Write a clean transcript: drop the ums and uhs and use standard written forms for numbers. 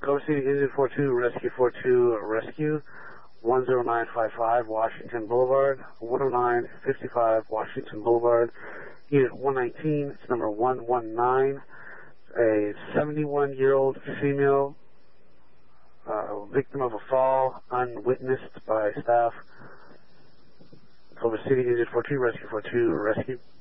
Culver City Engine 42, Rescue 42, Rescue, 10955 Washington Boulevard, 10955 Washington Boulevard, Unit 119, it's number 119, a 71-year-old female, victim of a fall, unwitnessed by staff. Culver City Engine 42, Rescue 42, Rescue.